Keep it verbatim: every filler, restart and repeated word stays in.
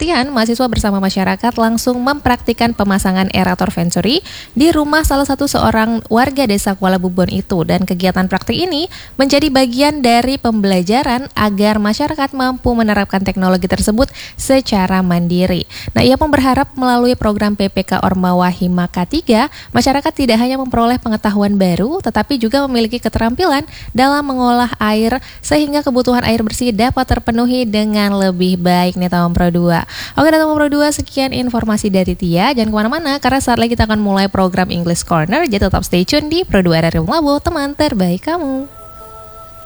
pelatihan, mahasiswa bersama masyarakat langsung mempraktikkan pemasangan aerator venturi di rumah salah satu seorang warga desa Kuala Bubon itu. Dan kegiatan praktik ini menjadi bagian dari pembelajaran agar masyarakat mampu menerapkan teknologi tersebut secara mandiri. Nah, ia pun berharap melalui program P P K Ormawa Himaka tiga, masyarakat tidak hanya memperoleh pengetahuan baru, tetapi juga memiliki keterampilan dalam mengolah air sehingga kebutuhan air bersih dapat terpenuhi dengan lebih baik nih Tamam Pro dua. Oke Tamam Pro dua, sekian informasi dari Tia. Jangan kemana-mana karena saat lagi kita akan mulai program English Corner. Jadi tetap stay tune di Pro dua R R I Labo, teman terbaik kamu.